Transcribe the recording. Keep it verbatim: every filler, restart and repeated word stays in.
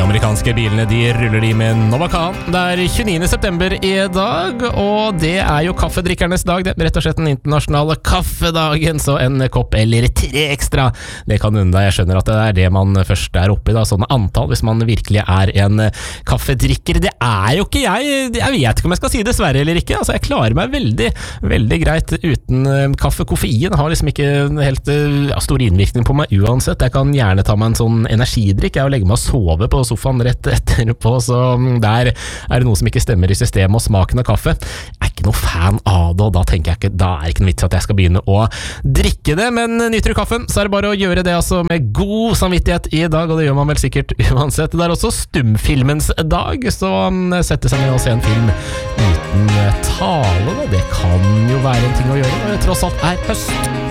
Amerikanske bilene, de ruller de med Novacan. Det er tjueniende september i dag, og det er jo kaffedrikkernes dag. Det er rett og slett den internasjonale kaffedagen, så en kopp eller tre ekstra, det kan unne deg. Jeg skjønner at det er det man først er oppe i, da, sånne antall, hvis man virkelig er en kaffedrikker. Det er jo ikke jeg, jeg vet ikke om jeg skal si dessverre eller ikke. Altså, jeg klarer meg veldig, veldig greit uten kaffe. Koffein har liksom ikke helt ja, stor innvirkning på meg uansett. Jeg kan gjerne ta meg en sånn energidrikk, jeg og legge meg og sove på sofaen rett etterpå, så der er det noe som ikke stemmer i systemet, og smaken av kaffe jeg er ikke noe fan av det, og da tenker jeg ikke, da er det ikke noe vits at jeg skal begynne å drikke det, men nyter du kaffen, så er det bare å gjøre det altså med god samvittighet i dag, og det gjør man vel sikkert uansett. Det er også stumfilmens dag, så sette seg ned og se en film uten tale, da. Det kan jo være en ting å gjøre når det tross alt er høst.